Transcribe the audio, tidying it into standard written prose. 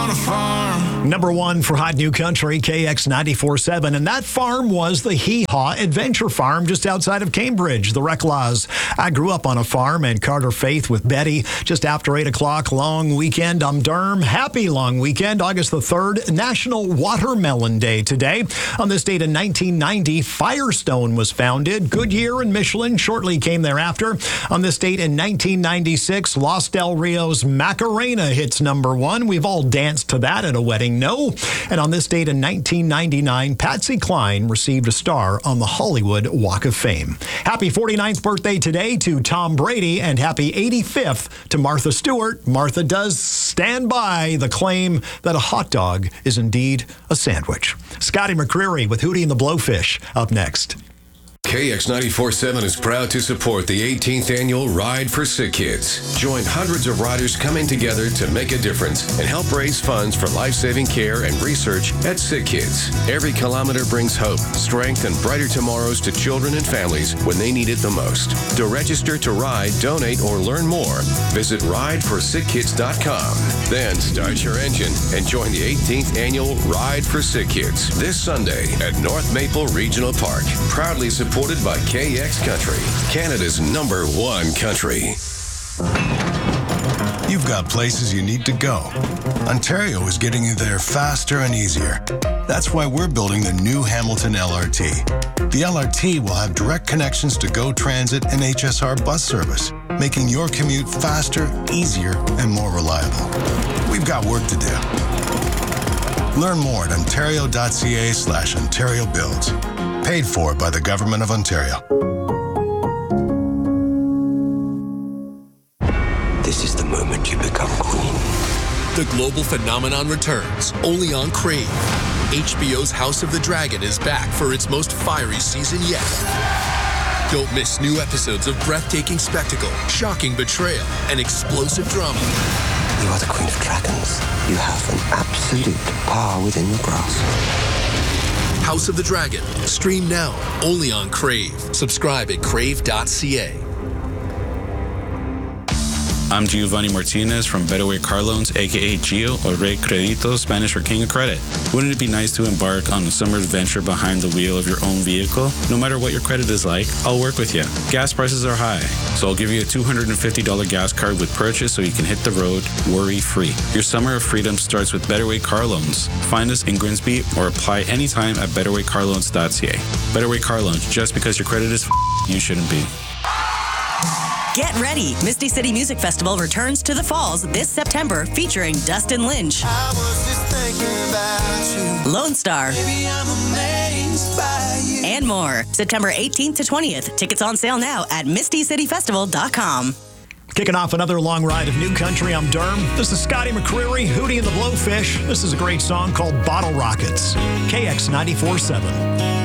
on a farm. Number one for Hot New Country, KX 94.7. And that farm was the Hee Haw Adventure Farm just outside of Cambridge, the Reclaws. I grew up on a farm in Carter Faith with Betty just after 8 o'clock. Long weekend. I'm Derm. Happy long weekend. August the 3rd, National Watermelon Day today. On this date in 1990, Firestone was founded. Goodyear and Michelin shortly came thereafter. On this date in 1996, Los Del Rio's Macarena hits number one. We've all danced to that at a wedding, no? And on this date in 1999, Patsy Cline received a star on the Hollywood Walk of Fame. Happy 49th birthday today to Tom Brady, and happy 85th to Martha Stewart. Martha does stand by the claim that a hot dog is indeed a sandwich. Scotty McCreery with Hootie and the Blowfish up next. KX 94.7 is proud to support the 18th annual Ride for Sick Kids. Join hundreds of riders coming together to make a difference and help raise funds for life-saving care and research at Sick Kids. Every kilometer brings hope, strength, and brighter tomorrows to children and families when they need it the most. To register to ride, donate, or learn more, visit rideforsickkids.com. Then start your engine and join the 18th annual Ride for Sick Kids this Sunday at North Maple Regional Park. Proudly supported by KX Country, Canada's #1 country. You've got places you need to go. Ontario is getting you there faster and easier. That's why we're building the new Hamilton LRT. The LRT will have direct connections to GO Transit and HSR bus service, making your commute faster, easier, and more reliable. We've got work to do. Learn more at ontario.ca/Ontario Builds. Paid for by the Government of Ontario. This is the moment you become queen. The global phenomenon returns, only on Crave. HBO's House of the Dragon is back for its most fiery season yet. Don't miss new episodes of breathtaking spectacle, shocking betrayal, and explosive drama. You are the Queen of Dragons. You have an absolute power within your grasp. House of the Dragon. Stream now, only on Crave. Subscribe at crave.ca. I'm Giovanni Martinez from Better Way Car Loans, aka Gio, or Rey Credito, Spanish for King of Credit. Wouldn't it be nice to embark on a summer adventure behind the wheel of your own vehicle? No matter what your credit is like, I'll work with you. Gas prices are high, so I'll give you a $250 gas card with purchase so you can hit the road worry-free. Your summer of freedom starts with Better Way Car Loans. Find us in Grimsby or apply anytime at betterwaycarloans.ca. Better Way Car Loans, just because your credit is you shouldn't be. Get ready. Misty City Music Festival returns to the Falls this September, featuring Dustin Lynch, I was just thinking about you. Lone Star, Baby, I'm amazed by you. and more. September 18th to 20th. Tickets on sale now at mistycityfestival.com. Kicking off another long ride of new country, I'm Derm. This is Scotty McCreery, Hootie and the Blowfish. This is a great song called Bottle Rockets, KX 94.7.